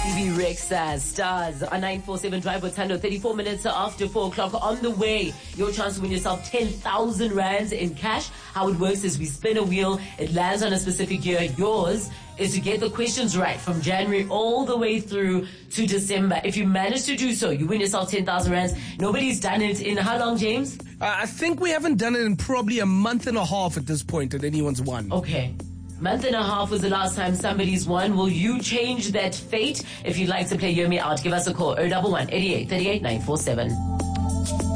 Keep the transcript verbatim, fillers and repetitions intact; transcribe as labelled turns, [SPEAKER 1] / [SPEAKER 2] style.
[SPEAKER 1] T V Rex says stars on nine four seven Drive with Tando, thirty-four minutes after four o'clock. On the way, your chance to win yourself ten thousand rands in cash. How it works is we spin a wheel, it lands on a specific year. Yours is to get the questions right from January all the way through to December. If you manage to do so, you win yourself ten thousand rands. Nobody's done it in how long, James?
[SPEAKER 2] Uh, I think we haven't done it in probably a month and a half at this point that anyone's won.
[SPEAKER 1] Okay. Month and a half was the last time somebody's won. Will you change that fate? If you'd like to play Hear Me Out, give us a call. oh one one, eighty-eight, thirty-eight, nine four seven.